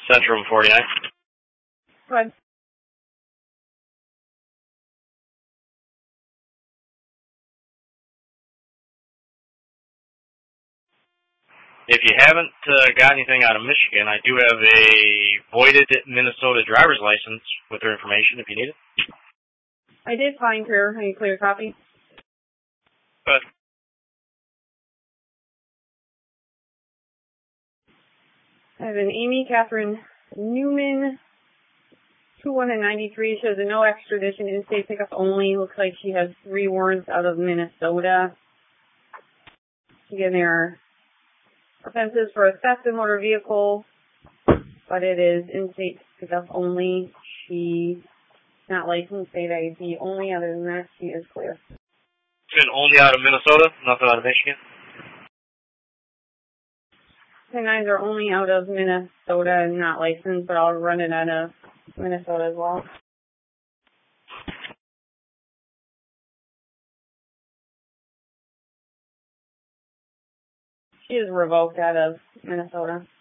Centrum 49. Go ahead. If you haven't got anything out of Michigan, I do have a voided Minnesota driver's license with their information if you need it. I did find her. I need a clear copy. But I have an Amy Catherine Newman, 2193. Shows a no extradition, in-state pickup only. Looks like she has 3 warrants out of Minnesota. Again, there are offenses for a theft of motor vehicle, but it is in-state pickup only. She's not licensed, state ID only. Other than that, she is clear. and only out of Minnesota, nothing out of Michigan. 10-9s are only out of Minnesota and not licensed, but I'll run it out of Minnesota as well. She is revoked out of Minnesota.